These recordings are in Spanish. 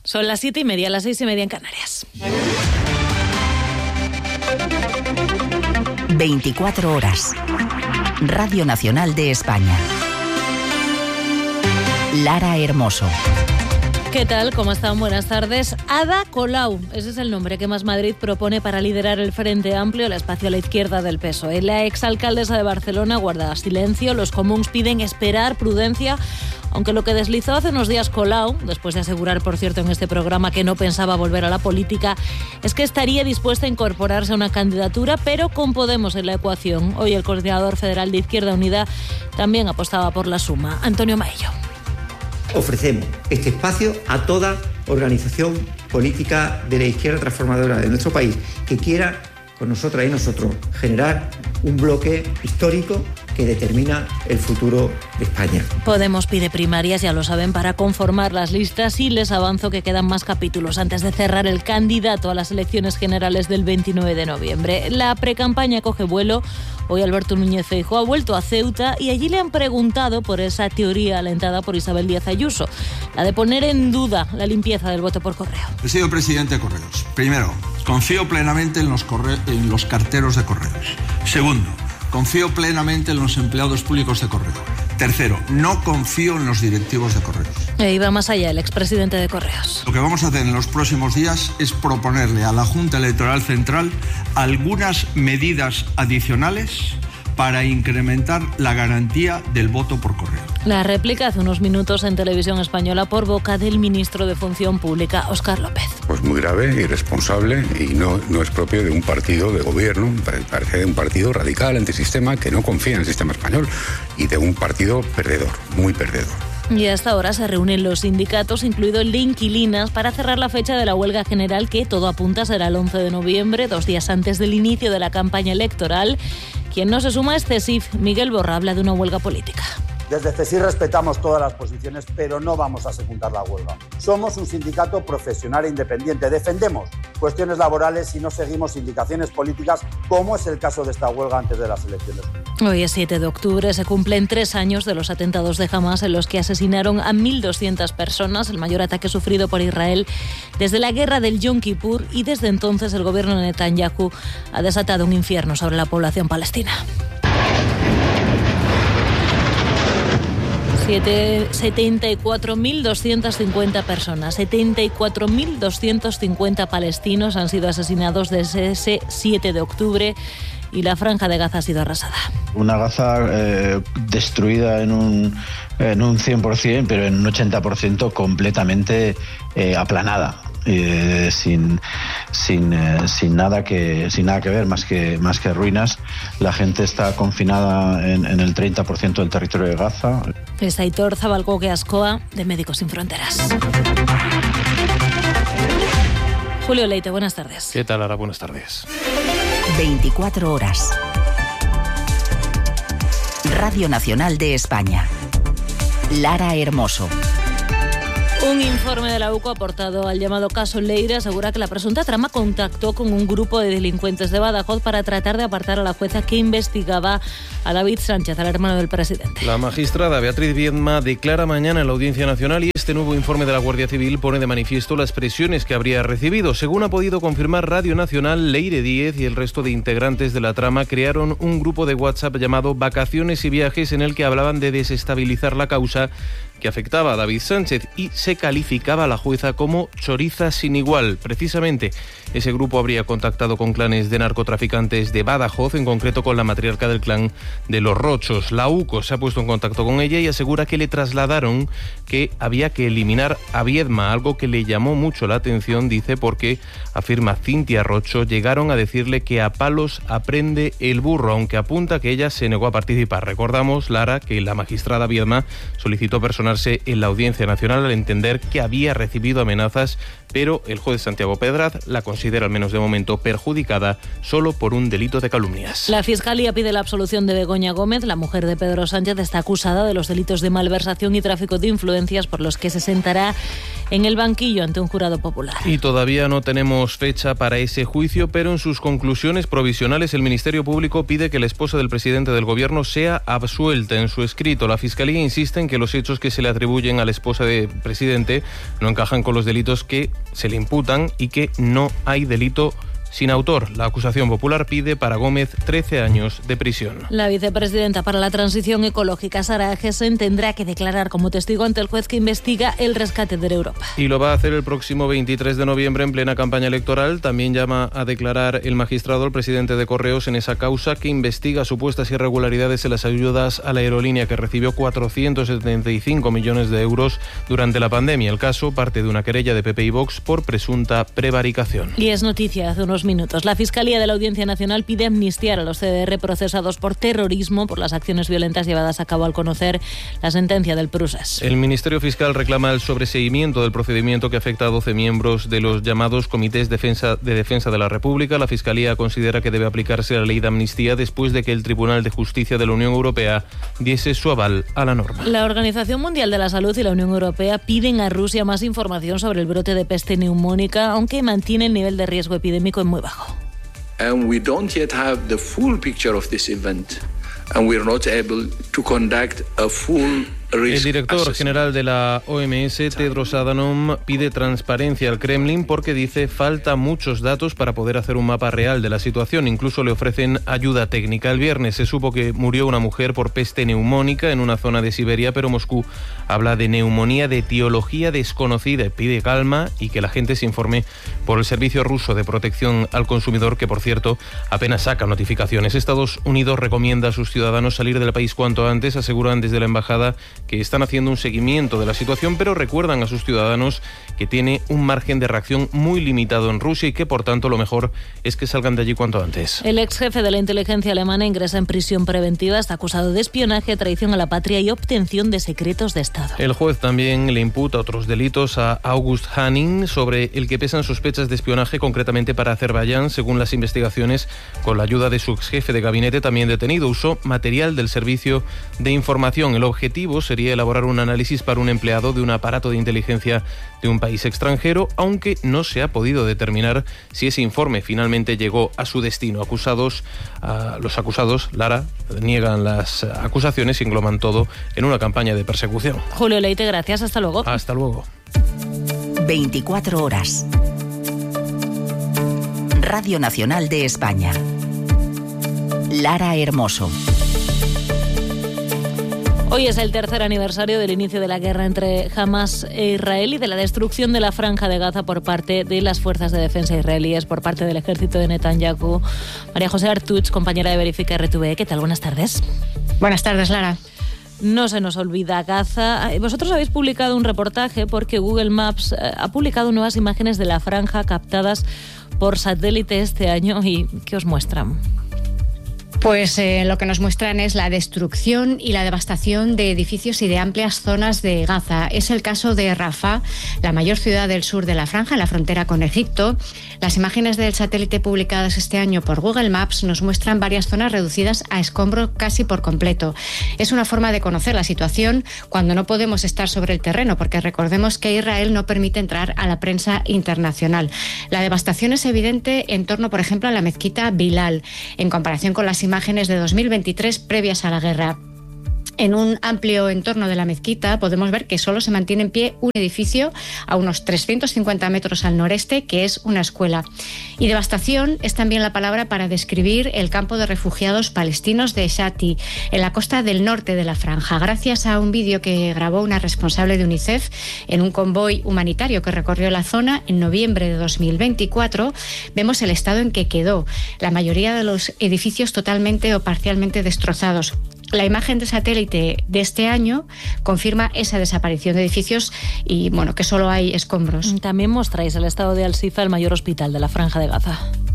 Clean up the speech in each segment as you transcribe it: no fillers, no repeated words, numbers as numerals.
Son las 7:30, las 6:30 en Canarias. 24 horas. Radio Nacional de España. Lara Hermoso. ¿Qué tal? ¿Cómo están? Buenas tardes. Ada Colau, ese es el nombre que Más Madrid propone para liderar el Frente Amplio, el espacio a la izquierda del PSOE. La exalcaldesa de Barcelona guarda silencio, los comuns piden esperar, prudencia, aunque lo que deslizó hace unos días Colau, después de asegurar, por cierto, en este programa que no pensaba volver a la política, es que estaría dispuesta a incorporarse a una candidatura, pero con Podemos en la ecuación. Hoy el coordinador federal de Izquierda Unida también apostaba por la suma. Antonio Maillo. Ofrecemos este espacio a toda organización política de la izquierda transformadora de nuestro país que quiera, con nosotras y nosotros, generar un bloque histórico que determina el futuro de España. Podemos pide primarias, ya lo saben, para conformar las listas, y les avanzo que quedan más capítulos antes de cerrar el candidato a las elecciones generales del 29 de noviembre. La precampaña coge vuelo. Hoy Alberto Núñez Feijóo ha vuelto a Ceuta y allí le han preguntado por esa teoría alentada por Isabel Díaz Ayuso, la de poner en duda la limpieza del voto por correo. He sido presidente de Correos. Primero, confío plenamente en los carteros de Correos. Segundo, confío plenamente en los empleados públicos de Correos. Tercero, no confío en los directivos de Correos. E iba más allá el expresidente de Correos. Lo que vamos a hacer en los próximos días es proponerle a la Junta Electoral Central algunas medidas adicionales para incrementar la garantía del voto por correo. La réplica hace unos minutos en Televisión Española por boca del ministro de Función Pública, Óscar López. Pues muy grave, irresponsable y no es propio de un partido de gobierno, parece de un partido radical, antisistema, que no confía en el sistema español y de un partido perdedor, muy perdedor. Y a esta hora se reúnen los sindicatos, incluido el de inquilinas, para cerrar la fecha de la huelga general que todo apunta será el 11 de noviembre, 2 días antes del inicio de la campaña electoral. Quien no se suma es CESIF. Miguel Borra habla de una huelga política. Desde CESIF respetamos todas las posiciones, pero no vamos a secundar la huelga. Somos un sindicato profesional e independiente. Defendemos cuestiones laborales y no seguimos indicaciones políticas, como es el caso de esta huelga antes de las elecciones. Hoy es 7 de octubre, se cumplen 3 años de los atentados de Hamás en los que asesinaron a 1.200 personas, el mayor ataque sufrido por Israel desde la guerra del Yom Kippur, y desde entonces el gobierno de Netanyahu ha desatado un infierno sobre la población palestina. 74.250 personas, 74.250 palestinos han sido asesinados desde ese 7 de octubre y la franja de Gaza ha sido arrasada. Una Gaza destruida en un 100%, pero en un 80% completamente aplanada. Sin nada que ver, más que ruinas. La gente está confinada en el 30% del territorio de Gaza. Es Aitor Zabalgoque Ascoa, de Médicos Sin Fronteras. Julio Leite, buenas tardes. ¿Qué tal, Lara? Buenas tardes. 24 horas. Radio Nacional de España. Lara Hermoso. Un informe de la UCO aportado al llamado caso Leire asegura que la presunta trama contactó con un grupo de delincuentes de Badajoz para tratar de apartar a la jueza que investigaba a David Sánchez, al hermano del presidente. La magistrada Beatriz Viedma declara mañana en la Audiencia Nacional y este nuevo informe de la Guardia Civil pone de manifiesto las presiones que habría recibido. Según ha podido confirmar Radio Nacional, Leire Díez y el resto de integrantes de la trama crearon un grupo de WhatsApp llamado Vacaciones y Viajes en el que hablaban de desestabilizar la causa que afectaba a David Sánchez y se calificaba a la jueza como choriza sin igual. Precisamente, ese grupo habría contactado con clanes de narcotraficantes de Badajoz, en concreto con la matriarca del clan de los Rochos. La UCO se ha puesto en contacto con ella y asegura que le trasladaron que había que eliminar a Viedma, algo que le llamó mucho la atención, dice, porque, afirma Cintia Rocho, llegaron a decirle que a palos aprende el burro, aunque apunta que ella se negó a participar. Recordamos, Lara, que la magistrada Viedma solicitó personarse en la Audiencia Nacional al entender que había recibido amenazas, pero el juez Santiago Pedraz la considera, al menos de momento, perjudicada solo por un delito de calumnias. La Fiscalía pide la absolución de Begoña Gómez. La mujer de Pedro Sánchez está acusada de los delitos de malversación y tráfico de influencias por los que se sentará en el banquillo ante un jurado popular. Y todavía no tenemos fecha para ese juicio, pero en sus conclusiones provisionales el Ministerio Público pide que la esposa del presidente del Gobierno sea absuelta. En su escrito, la Fiscalía insiste en que los hechos que se le atribuyen a la esposa del presidente no encajan con los delitos que se le imputan y que no hay delito sin autor. La acusación popular pide para Gómez 13 años de prisión. La vicepresidenta para la Transición Ecológica, Sara Agesen, tendrá que declarar como testigo ante el juez que investiga el rescate de Europa. Y lo va a hacer el próximo 23 de noviembre en plena campaña electoral. También llama a declarar el magistrado al presidente de Correos en esa causa que investiga supuestas irregularidades en las ayudas a la aerolínea que recibió 475 millones de euros durante la pandemia. El caso parte de una querella de PP y Vox por presunta prevaricación. Y es noticia hace unos minutos. La Fiscalía de la Audiencia Nacional pide amnistiar a los CDR procesados por terrorismo por las acciones violentas llevadas a cabo al conocer la sentencia del Prusés. El Ministerio Fiscal reclama el sobreseimiento del procedimiento que afecta a 12 miembros de los llamados Comités de Defensa de la República. La Fiscalía considera que debe aplicarse la ley de amnistía después de que el Tribunal de Justicia de la Unión Europea diese su aval a la norma. La Organización Mundial de la Salud y la Unión Europea piden a Rusia más información sobre el brote de peste neumónica, aunque mantiene el nivel de riesgo epidémico en muy bajo. And we don't yet have the full picture of this event, and we're not able to conduct a full El director general de la OMS, Tedros Adhanom, pide transparencia al Kremlin porque dice falta muchos datos para poder hacer un mapa real de la situación. Incluso le ofrecen ayuda técnica. El viernes se supo que murió una mujer por peste neumónica en una zona de Siberia, pero Moscú habla de neumonía de etiología desconocida. Pide calma y que la gente se informe por el Servicio Ruso de Protección al Consumidor, que por cierto apenas saca notificaciones. Estados Unidos recomienda a sus ciudadanos salir del país cuanto antes. Aseguran desde la embajada que están haciendo un seguimiento de la situación, pero recuerdan a sus ciudadanos que tiene un margen de reacción muy limitado en Rusia y que, por tanto, lo mejor es que salgan de allí cuanto antes. El ex jefe de la inteligencia alemana ingresa en prisión preventiva. Está acusado de espionaje, traición a la patria y obtención de secretos de Estado. El juez también le imputa otros delitos a August Hanning, sobre el que pesan sospechas de espionaje, concretamente para Azerbaiyán. Según las investigaciones, con la ayuda de su ex jefe de gabinete, también detenido, usó material del servicio de información. El objetivo sería elaborar un análisis para un empleado de un aparato de inteligencia de un país extranjero, aunque no se ha podido determinar si ese informe finalmente llegó a su destino. Los acusados, Lara, niegan las acusaciones y engloban todo en una campaña de persecución. Julio Leite, gracias. Hasta luego. Hasta luego. 24 horas. Radio Nacional de España. Lara Hermoso. Hoy es el tercer aniversario del inicio de la guerra entre Hamas e Israel y de la destrucción de la Franja de Gaza por parte de las fuerzas de defensa israelíes, por parte del ejército de Netanyahu. María José Artuch, compañera de Verifica RTV, ¿qué tal? Buenas tardes. Buenas tardes, Lara. No se nos olvida Gaza. Vosotros habéis publicado un reportaje porque Google Maps ha publicado nuevas imágenes de la franja captadas por satélite este año. ¿Y qué os muestran? Pues lo que nos muestran es la destrucción y la devastación de edificios y de amplias zonas de Gaza. Es el caso de Rafah, la mayor ciudad del sur de la franja, en la frontera con Egipto. Las imágenes del satélite publicadas este año por Google Maps nos muestran varias zonas reducidas a escombro casi por completo. Es una forma de conocer la situación cuando no podemos estar sobre el terreno, porque recordemos que Israel no permite entrar a la prensa internacional. La devastación es evidente en torno, por ejemplo, a la mezquita Bilal, en comparación con las imágenes de 2023 previas a la guerra. En un amplio entorno de la mezquita podemos ver que solo se mantiene en pie un edificio a unos 350 metros al noreste, que es una escuela. Y devastación es también la palabra para describir el campo de refugiados palestinos de Shati, en la costa del norte de la franja. Gracias a un vídeo que grabó una responsable de UNICEF en un convoy humanitario que recorrió la zona en noviembre de 2024, vemos el estado en que quedó. La mayoría de los edificios totalmente o parcialmente destrozados. La imagen de satélite de este año confirma esa desaparición de edificios y, bueno, que solo hay escombros. También mostráis el estado de Al-Sifa, el mayor hospital de la Franja de Gaza.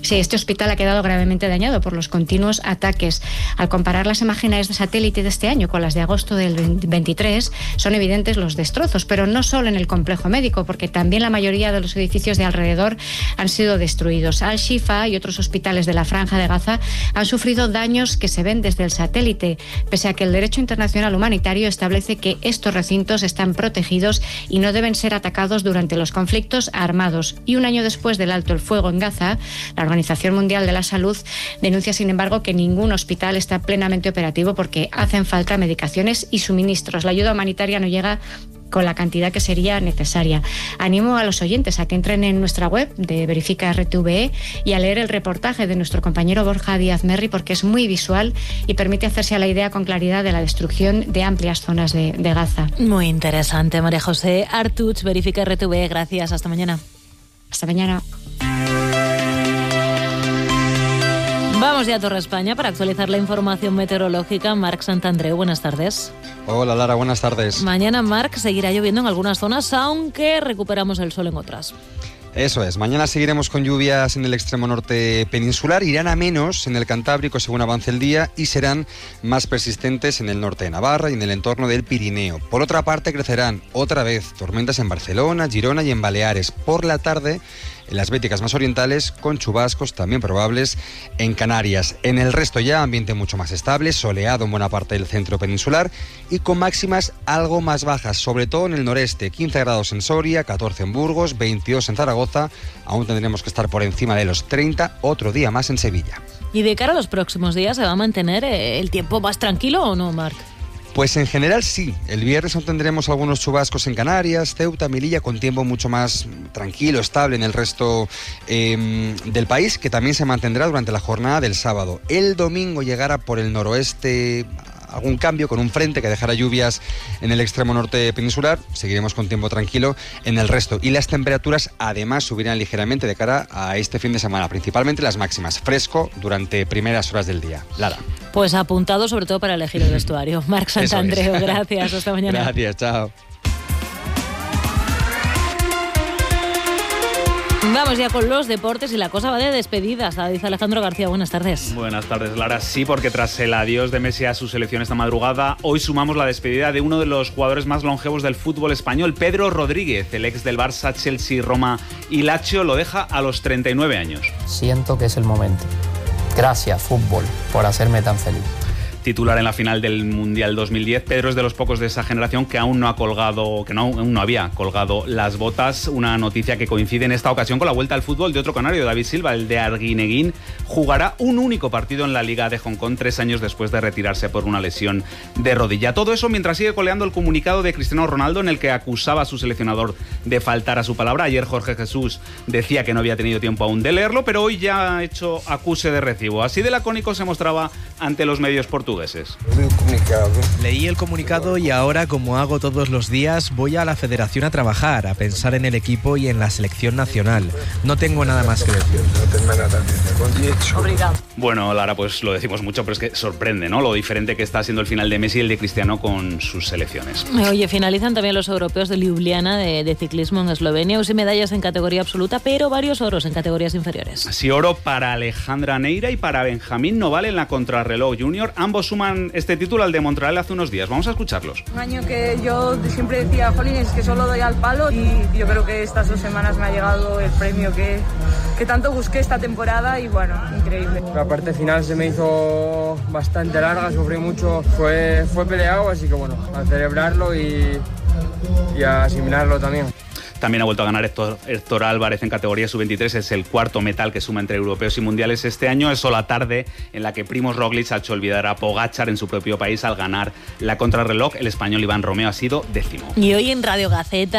Sí, este hospital ha quedado gravemente dañado por los continuos ataques. Al comparar las imágenes de satélite de este año con las de agosto del 23, son evidentes los destrozos, pero no solo en el complejo médico, porque también la mayoría de los edificios de alrededor han sido destruidos. Al-Shifa y otros hospitales de la Franja de Gaza han sufrido daños que se ven desde el satélite, pese a que el derecho internacional humanitario establece que estos recintos están protegidos y no deben ser atacados durante los conflictos armados. Y un año después del alto el fuego en Gaza, la Organización Mundial de la Salud denuncia, sin embargo, que ningún hospital está plenamente operativo porque hacen falta medicaciones y suministros. La ayuda humanitaria no llega con la cantidad que sería necesaria. Animo a los oyentes a que entren en nuestra web de Verifica RTVE y a leer el reportaje de nuestro compañero Borja Díaz Merri, porque es muy visual y permite hacerse a la idea con claridad de la destrucción de amplias zonas de Gaza. Muy interesante, María José Artuch, Verifica RTVE. Gracias, hasta mañana. Hasta mañana. Vamos ya a Torre España para actualizar la información meteorológica. Marc Santandreu, buenas tardes. Hola Lara, buenas tardes. Mañana, Marc, seguirá lloviendo en algunas zonas, aunque recuperamos el sol en otras. Eso es, mañana seguiremos con lluvias en el extremo norte peninsular, irán a menos en el Cantábrico según avance el día y serán más persistentes en el norte de Navarra y en el entorno del Pirineo. Por otra parte, crecerán otra vez tormentas en Barcelona, Girona y en Baleares. Por la tarde, en las Béticas más orientales, con chubascos también probables en Canarias. En el resto ya ambiente mucho más estable, soleado en buena parte del centro peninsular y con máximas algo más bajas, sobre todo en el noreste, 15 grados en Soria, 14 en Burgos, 22 en Zaragoza, aún tendremos que estar por encima de los 30, otro día más en Sevilla. ¿Y de cara a los próximos días se va a mantener el tiempo más tranquilo o no, Marc? Pues en general sí. El viernes aún tendremos algunos chubascos en Canarias, Ceuta, Melilla, con tiempo mucho más tranquilo, estable en el resto del país, que también se mantendrá durante la jornada del sábado. El domingo llegará por el noroeste algún cambio con un frente que dejará lluvias en el extremo norte peninsular. Seguiremos con tiempo tranquilo en el resto. Y las temperaturas además subirán ligeramente de cara a este fin de semana, principalmente las máximas. Fresco durante primeras horas del día. Lara. Pues apuntado sobre todo para elegir el vestuario. Marc Santandreu, gracias. Hasta mañana. Gracias, chao. Vamos ya con los deportes y la cosa va de despedidas. Dice Alejandro García, buenas tardes. Buenas tardes, Lara. Sí, porque tras el adiós de Messi a su selección esta madrugada, hoy sumamos la despedida de uno de los jugadores más longevos del fútbol español, Pedro Rodríguez. El ex del Barça, Chelsea, Roma y Lazio lo deja a los 39 años. Siento que es el momento. Gracias, fútbol, por hacerme tan feliz. Titular en la final del Mundial 2010, Pedro es de los pocos de esa generación que aún no había colgado las botas. Una noticia que coincide en esta ocasión con la vuelta al fútbol de otro canario, David Silva, el de Arguineguín. Jugará un único partido en la Liga de Hong Kong 3 años después de retirarse por una lesión de rodilla. Todo eso mientras sigue coleando el comunicado de Cristiano Ronaldo en el que acusaba a su seleccionador de faltar a su palabra. Ayer Jorge Jesús decía que no había tenido tiempo aún de leerlo, pero hoy ya ha hecho acuse de recibo. Así de lacónico se mostraba ante los medios portugueses. Leí el comunicado y ahora, como hago todos los días, voy a la federación a trabajar, a pensar en el equipo y en la selección nacional. No tengo nada más que decir. Bueno, Lara, pues lo decimos mucho, pero es que sorprende, ¿no? Lo diferente que está siendo el final de Messi y el de Cristiano con sus selecciones. Oye, finalizan también los europeos de Ljubljana de ciclismo en Eslovenia. Usé medallas en categoría absoluta, pero varios oros en categorías inferiores. Así, oro para Alejandra Neira y para Benjamín Noval en la contrarreloj junior. Ambos suman este título al de Montreal hace unos días. Vamos a escucharlos. Un año que yo siempre decía, jolín, es que solo doy al palo, y yo creo que estas 2 semanas me ha llegado el premio que tanto busqué esta temporada y bueno, increíble. La parte final se me hizo bastante larga, sufrí mucho, fue peleado, así que bueno, a celebrarlo y a asimilarlo también. También ha vuelto a ganar Héctor Álvarez en categoría sub-23. Es el cuarto metal que suma entre europeos y mundiales este año. Es la tarde en la que Primož Roglič ha hecho olvidar a Pogačar en su propio país al ganar la contrarreloj. El español Iván Romeo ha sido 10º. Y hoy en Radio Gaceta